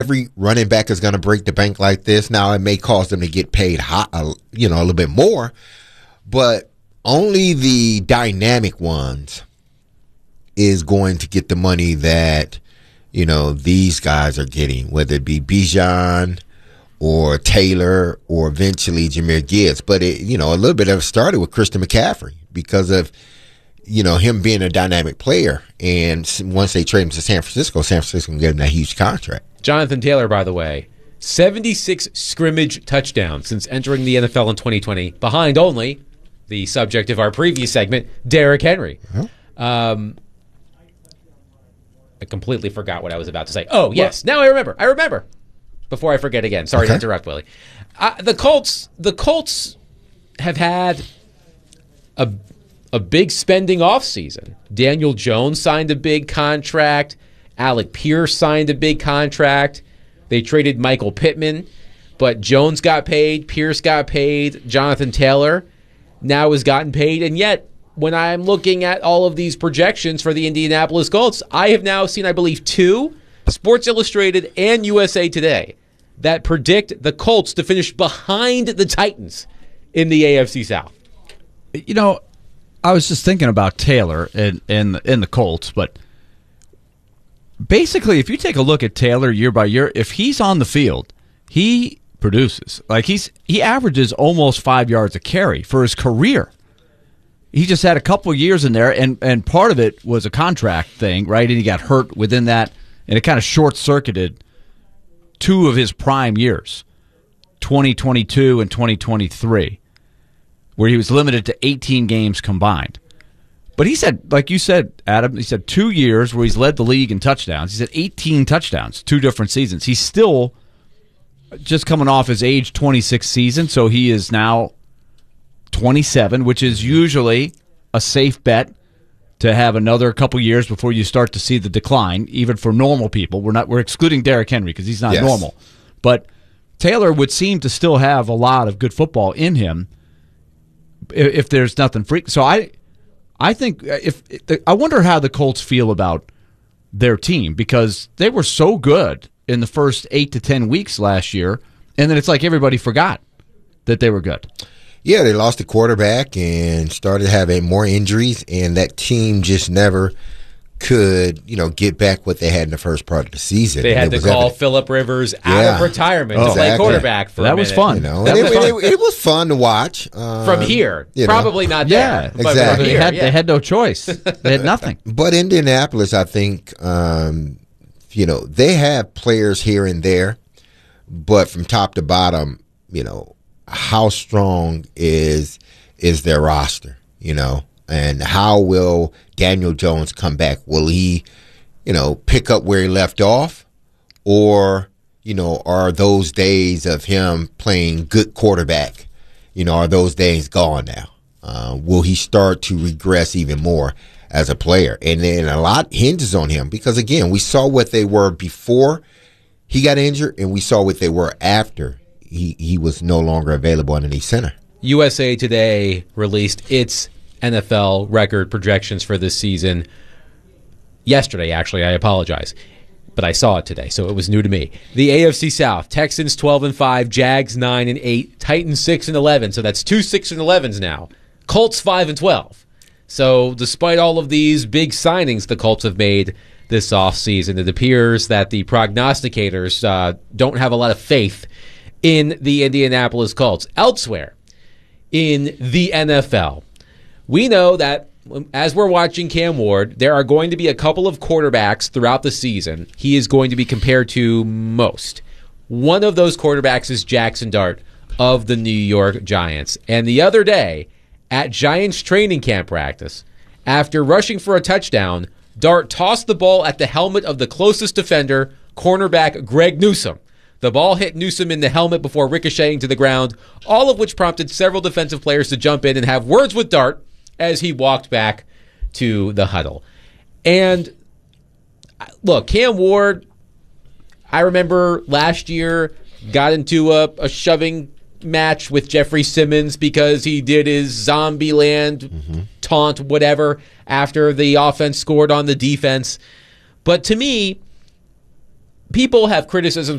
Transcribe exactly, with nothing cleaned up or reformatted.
every running back is going to break the bank like this. Now, it may cause them to get paid high, you know, a little bit more, but only the dynamic ones is going to get the money that, you know, these guys are getting, whether it be Bijan or Taylor or eventually Jahmyr Gibbs. But, it, you know, a little bit of it started with Christian McCaffrey because of, you know, him being a dynamic player. And once they trade him to San Francisco, San Francisco can give him that huge contract. Jonathan Taylor, by the way, seventy-six scrimmage touchdowns since entering the N F L in twenty twenty, behind only the subject of our previous segment, Derrick Henry. Uh-huh. Um, I completely forgot what I was about to say. Oh, yes. Well, now I remember. I remember. Before I forget again. Sorry okay. to interrupt, Willie. Uh, the Colts the Colts have had a, a big spending offseason. Daniel Jones signed a big contract. Alec Pierce signed a big contract. They traded Michael Pittman, but Jones got paid, Pierce got paid, Jonathan Taylor now has gotten paid, and yet when I'm looking at all of these projections for the Indianapolis Colts, I have now seen, I believe, two, Sports Illustrated and U S A Today, that predict the Colts to finish behind the Titans in the A F C South. You know, I was just thinking about Taylor and and in the Colts, but basically, if you take a look at Taylor year by year, if he's on the field, he produces. Like he's he averages almost five yards a carry for his career. He just had a couple years in there, and, and part of it was a contract thing, right? And he got hurt within that, and it kind of short-circuited two of his prime years, twenty twenty-two and twenty twenty-three, where he was limited to eighteen games combined. But he said, like you said, Adam, he said two years where he's led the league in touchdowns. He said eighteen touchdowns, two different seasons. He's still just coming off his age twenty-six season, so he is now twenty-seven, which is usually a safe bet to have another couple years before you start to see the decline, even for normal people. We're not we're excluding Derrick Henry because he's not yes. normal. But Taylor would seem to still have a lot of good football in him if, if there's nothing freak. So I I think if I wonder how the Colts feel about their team, because they were so good in the first eight to ten weeks last year, and then it's like everybody forgot that they were good. Yeah, they lost the quarterback and started having more injuries, and that team just never could, you know, get back what they had in the first part of the season. They had to call evident. Phillip Rivers out yeah. of retirement oh, to play exactly. quarterback for that a minute. was fun. You know, that it, was fun. It, it, it was fun to watch um, from here. Probably know. not there. Yeah, but exactly. Here, they, had, yeah. they had no choice. They had nothing. But Indianapolis, I think, um, you know, they have players here and there, but from top to bottom, you know, how strong is is their roster, you know, and how will Daniel Jones come back? Will he, you know, pick up where he left off, or, you know, are those days of him playing good quarterback, you know, are those days gone now? Uh, will he start to regress even more as a player? And then a lot hinges on him because, again, we saw what they were before he got injured, and we saw what they were after he, he was no longer available underneath center. U S A Today released its N F L record projections for this season yesterday, actually. I apologize. But I saw it today, so it was new to me. The A F C South, Texans twelve and five, Jags nine and eight, Titans six and eleven. So that's two six and elevens now. Colts five and twelve. So despite all of these big signings the Colts have made this offseason, it appears that the prognosticators uh, don't have a lot of faith in the Indianapolis Colts. Elsewhere in the N F L, we know that as we're watching Cam Ward, there are going to be a couple of quarterbacks throughout the season he is going to be compared to most. One of those quarterbacks is Jackson Dart of the New York Giants. And the other day, at Giants training camp practice, after rushing for a touchdown, Dart tossed the ball at the helmet of the closest defender, cornerback Greg Newsome. The ball hit Newsome in the helmet before ricocheting to the ground, all of which prompted several defensive players to jump in and have words with Dart as he walked back to the huddle. And look, Cam Ward, I remember last year got into a, a shoving match with Jeffrey Simmons because he did his Zombieland mm-hmm. taunt, whatever, after the offense scored on the defense. But to me, people have criticisms